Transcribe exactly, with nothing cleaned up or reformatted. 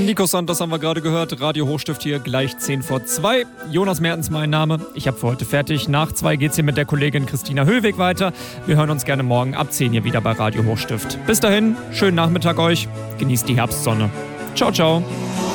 Nico Santos haben wir gerade gehört. Radio Hochstift hier gleich zehn vor zwei. Jonas Mertens mein Name. Ich habe für heute fertig. Nach zwei geht's hier mit der Kollegin Christina Höhweg weiter. Wir hören uns gerne morgen ab zehn hier wieder bei Radio Hochstift. Bis dahin, schönen Nachmittag euch. Genießt die Herbstsonne. Ciao, ciao.